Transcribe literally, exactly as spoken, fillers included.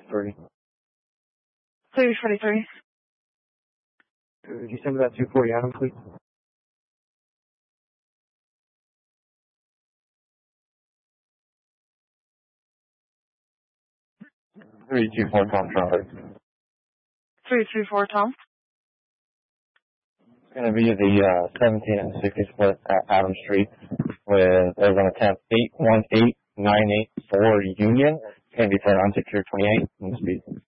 three. three forty-three. Could you send me that two forty Adam, please? three two four Tom Traffic. three two four Tom. It's going to be the uh, seventeen and sixty split at Adam Street with Arizona temp eight one eight nine eight four Union. It's going to be for an unsecured twenty-eight in the speed.